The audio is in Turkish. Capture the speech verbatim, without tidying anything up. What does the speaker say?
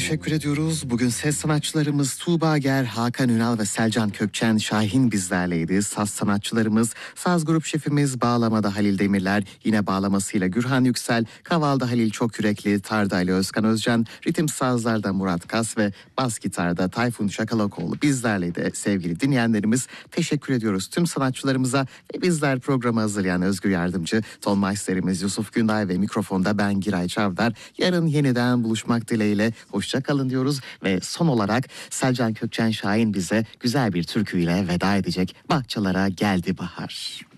teşekkür ediyoruz. Bugün ses sanatçılarımız Tuğba Ger, Hakan Ünal ve Selcan Kökçen Şahin bizlerleydi. Saz sanatçılarımız, saz grup şefimiz Bağlamada Halil Demirler, yine bağlamasıyla Gürhan Yüksel, Kavalda Halil Çokyürekli, Tarda Ali Özkan Özcan, ritim sazlarda Murat Kas ve bas gitarda Tayfun Şakalakoğlu bizlerleydi. Sevgili dinleyenlerimiz, teşekkür ediyoruz tüm sanatçılarımıza ve bizler programı hazırlayan Özgür Yardımcı, ton maisterimiz Yusuf Günday ve mikrofonda ben Giray Çavdar. Yarın yeniden buluşmak dileğiyle hoşça kalın diyoruz ve son olarak Selcan Kökçen Şahin bize güzel bir türküyle veda edecek. Bahçalara geldi bahar.